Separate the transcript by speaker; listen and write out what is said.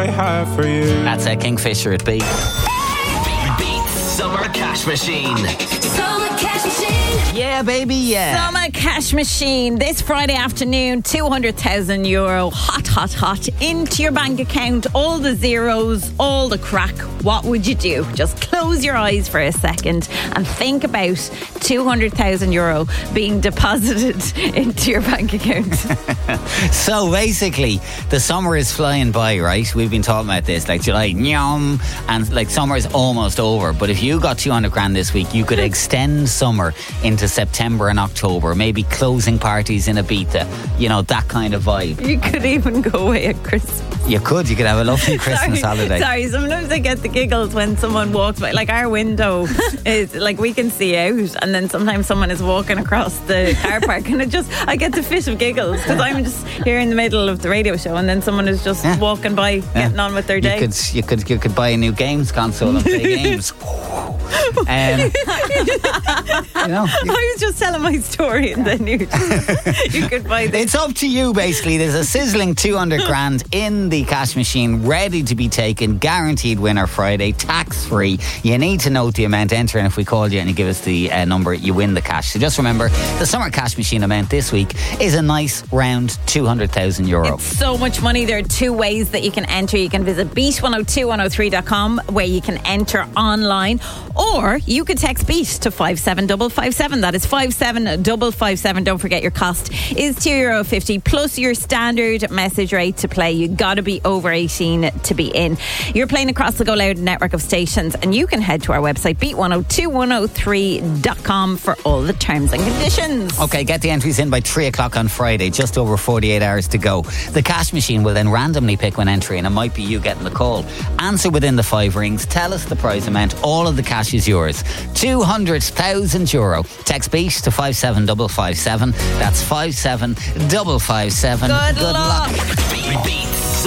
Speaker 1: I have for you.
Speaker 2: That's a Kingfisher at Beat.
Speaker 3: Beat Summer Cash Machine.
Speaker 4: Summer Cash Machine.
Speaker 2: Yeah, baby, yeah.
Speaker 5: Summer Cash Machine this Friday afternoon, €200,000 hot into your bank account. All the zeros, all the crack. What would you do? Just close your eyes for a second and think about €200,000 being deposited into your bank account.
Speaker 2: So basically, the summer is flying by, right? We've been talking about this, like July, nyam, and like summer is almost over. But if you got 200 grand this week, you could extend summer into September and October, maybe closing parties in Ibiza, you know, that kind of vibe.
Speaker 5: You could even go away at Christmas.
Speaker 2: You could have a lovely Christmas holiday.
Speaker 5: Sorry, sometimes I get the giggles when someone walks by. Like our window is like we can see out, and then sometimes someone is walking across the car park, and I get the fit of giggles because I'm just here in the middle of the radio show, and then someone is just walking by, getting on with their day.
Speaker 2: You could buy a new games console and play games. You know,
Speaker 5: I was just telling my story, and then you could buy this.
Speaker 2: It's up to you, basically. There's a sizzling 200 grand in the cash machine, ready to be taken. Guaranteed winner Friday, tax free. You need to note the amount, enter, and if we call you and you give us the number, you win the cash. So just remember, the summer cash machine amount this week is a nice round €200,000.
Speaker 5: It's so much money. There are two ways that you can enter. You can visit beat102103.com, where you can enter online, or you could text BEAT to 57557. That is 57557. Don't forget your cost is €2.50 plus your standard message rate to play. You got to be over 18 to be in. You're playing across the Go Loud network of stations, and you can head to our website beat102103.com for all the terms and conditions.
Speaker 2: Okay, get the entries in by 3 o'clock on Friday, just over 48 hours to go. The cash machine will then randomly pick one entry, and it might be you getting the call. Answer within the 5 rings, tell us the prize amount, all of the cash is yours. €200,000. Text BEAT to 57557. That's 57557.
Speaker 5: Good luck.
Speaker 3: Beat